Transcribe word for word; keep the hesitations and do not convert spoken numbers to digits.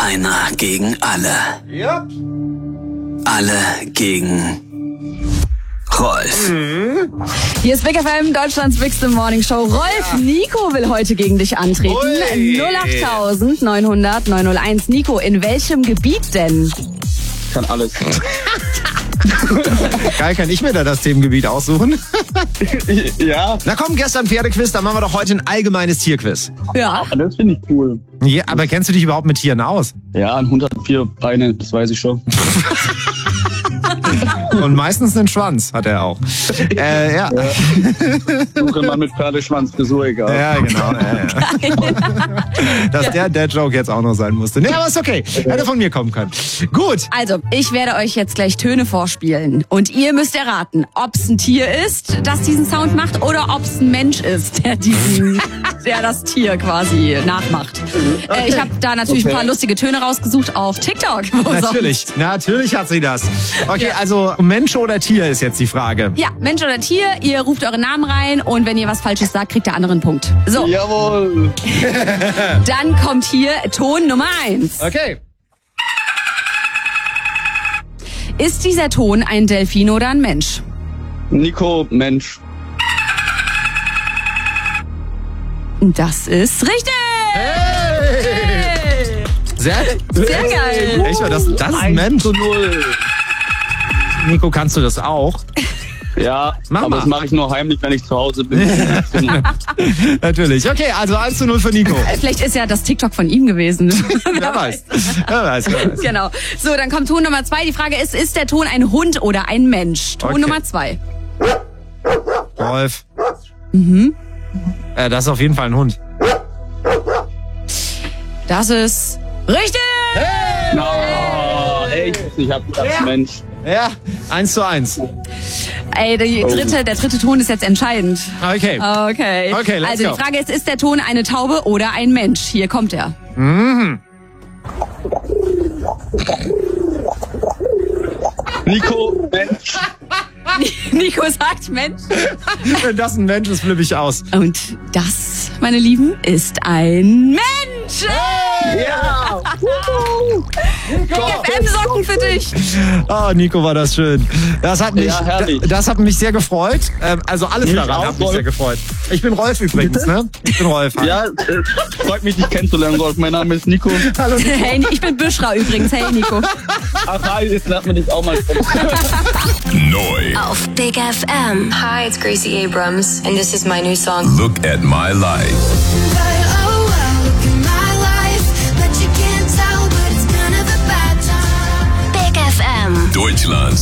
Einer gegen alle. Ja. Alle gegen Rolf. Mhm. Hier ist Big F M, Deutschlands bigste Morning Show. Rolf, ja. Nico will heute gegen dich antreten. Ui. null acht neun null null neun null eins. Nico, in welchem Gebiet denn? Kann alles. Geil, kann ich mir da das Themengebiet aussuchen? Ja. Na komm, gestern Pferdequiz, dann machen wir doch heute ein allgemeines Tierquiz. Ja. Das finde ich cool. Ja, aber kennst du dich überhaupt mit Tieren aus? Ja, ein Hund hat vier Beine, das weiß ich schon. Und meistens einen Schwanz hat er auch. Äh, ja. Suche man mit Pferdeschwanz, ist so egal. Ja, genau. Ja, ja. Dass der der Joke jetzt auch noch sein musste. Nee, aber ist okay. Hätte von mir kommen können. Gut. Also, ich werde euch jetzt gleich Töne vorspielen. Und ihr müsst erraten, ob es ein Tier ist, das diesen Sound macht, oder ob es ein Mensch ist, der diesen, der das Tier quasi nachmacht. Okay. Äh, ich habe da natürlich Okay. ein paar lustige Töne rausgesucht auf TikTok. Wo Natürlich. sonst? Natürlich hat sie das. Okay, Ja. also Mensch oder Tier ist jetzt die Frage. Ja, Mensch oder Tier, ihr ruft euren Namen rein und wenn ihr was Falsches sagt, kriegt der andere einen Punkt. So, Jawohl. dann kommt hier Ton Nummer eins. Okay. Ist dieser Ton ein Delfin oder ein Mensch? Nico, Mensch. Das ist richtig! Hey! Sehr, Sehr geil! Echt mal, das, das ist ein Mensch. zu null. Nico, kannst du das auch? Ja, Mach aber mal. das mache ich nur heimlich, wenn ich zu Hause bin. Natürlich. Okay, also eins zu null für Nico. Vielleicht ist ja das TikTok von ihm gewesen. Wer weiß. Wer weiß, wer weiß. Genau. So, dann kommt Ton Nummer zwei. Die Frage ist, ist der Ton ein Hund oder ein Mensch? Ton Okay. Nummer zwei. Rolf. Mhm. Äh, das ist auf jeden Fall ein Hund. Das ist richtig! No, echt? Ich hab gedacht, Ja. Mensch. Ja, eins zu eins. Ey, die dritte, der dritte Ton ist jetzt entscheidend. Okay. Okay. Okay, let's also go. die Frage ist, ist der Ton eine Taube oder ein Mensch? Hier kommt er. Nico, Mensch. Nico sagt Mensch. Wenn das ein Mensch ist, flippe ich aus. Und das, meine Lieben, ist ein Mensch. Ja. F M-Socken für dich. Oh, Nico, war das schön. Das hat mich, Ja, herrlich. das hat mich sehr gefreut. Ähm, Also alles Mich daran auch, hat mich Rolf. sehr gefreut. Ich bin Rolf übrigens, ne? Ich bin Rolf. Ja, äh, freut mich, dich kennenzulernen, Rolf. Mein Name ist Nico. Hallo. Hey, ich bin Büschra übrigens. Hey, Nico. Ach, hi, jetzt lernt man dich auch mal kennen. Neu. Auf Big F M. Hi, it's Gracie Abrams, and this is my new song. Look at my life. Big F M. Deutschland.